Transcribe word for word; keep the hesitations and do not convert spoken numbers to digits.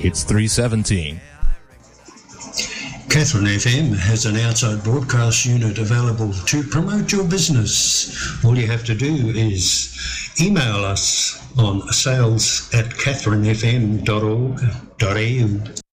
It's three seventeen. Catherine F M has an outside broadcast unit available to promote your business. All you have to do is email us on sales at catherine f m dot org dot a u.